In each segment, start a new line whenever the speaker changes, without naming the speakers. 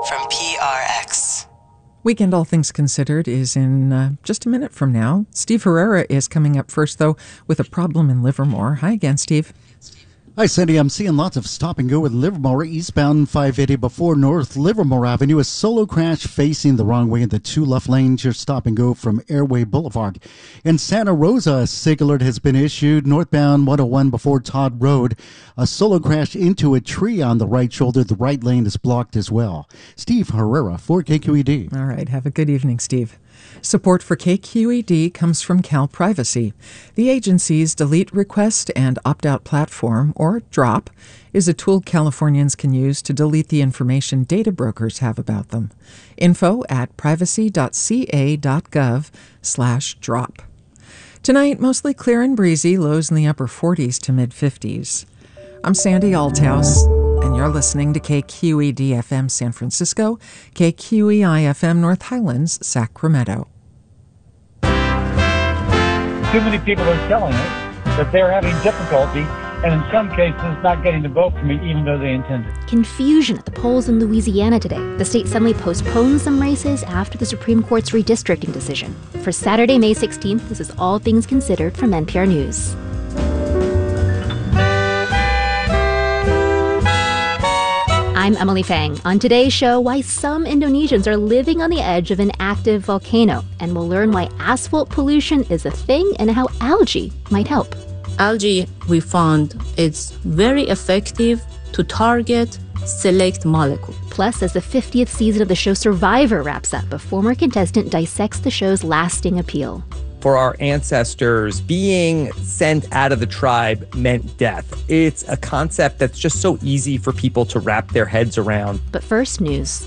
from PRX.
Weekend All Things Considered is in just a minute from now. Steve Herrera is coming up first, though, with a problem in Livermore. Hi again, Steve.
Hi, Cindy. I'm seeing lots of stop and go at Livermore. Eastbound 580 before North Livermore Avenue. A solo crash facing the wrong way in the two left lanes. Your stop and go from Airway Boulevard. In Santa Rosa, a SIG alert has been issued. Northbound 101 before Todd Road. A solo crash into a tree on the right shoulder. The right lane is blocked as well. Steve Herrera for KQED.
All right. Have a good evening, Steve. Support for KQED comes from Cal Privacy. The agency's Delete Request and Opt-out platform, or DROP, is a tool Californians can use to delete the information data brokers have about them. Info at privacy.ca.gov/drop. Tonight, mostly clear and breezy, lows in the upper 40s to mid-50s. I'm Sandy Althouse, and you're listening to KQED-FM San Francisco, KQEI-FM North Highlands, Sacramento.
Too many people are telling us that they're having difficulty and in some cases not getting to vote for me even though they intended.
Confusion at the polls in Louisiana today. The state suddenly postponed some races after the Supreme Court's redistricting decision. For Saturday, May 16th, this is All Things Considered from NPR News. I'm Emily Fang. On today's show, why some Indonesians are living on the edge of an active volcano. And we'll learn why asphalt pollution is a thing and how algae might help.
Algae, we found, it's very effective to target select molecule.
Plus, as the 50th season of the show Survivor wraps up, a former contestant dissects the show's lasting appeal.
For our ancestors, being sent out of the tribe meant death. It's a concept that's just so easy for people to wrap their heads around.
But first, news.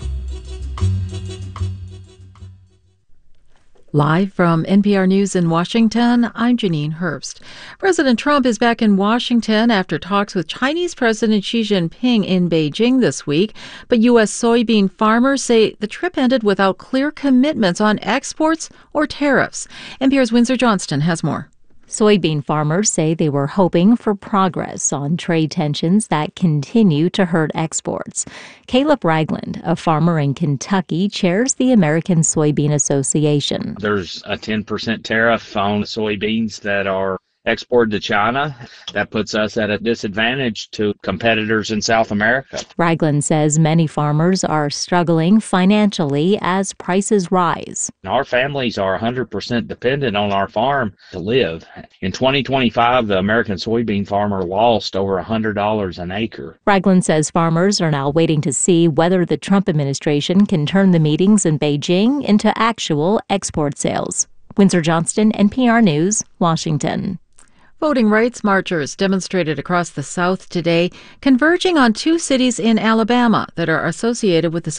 Live from NPR News in Washington, I'm Janine Herbst. President Trump is back in Washington after talks with Chinese President Xi Jinping in Beijing this week. But U.S. soybean farmers say the trip ended without clear commitments on exports or tariffs. NPR's Windsor Johnston has more.
Soybean farmers say they were hoping for progress on trade tensions that continue to hurt exports. Caleb Ragland, a farmer in Kentucky, chairs the American Soybean Association.
There's a 10% tariff on soybeans that are exported to China. That puts us at a disadvantage to competitors in South America.
Ragland says many farmers are struggling financially as prices rise.
Our families are 100% dependent on our farm to live. In 2025, the American soybean farmer lost over $100 an acre.
Ragland says farmers are now waiting to see whether the Trump administration can turn the meetings in Beijing into actual export sales. Windsor Johnston, NPR News, Washington.
Voting rights marchers demonstrated across the South today, converging on two cities in Alabama that are associated with the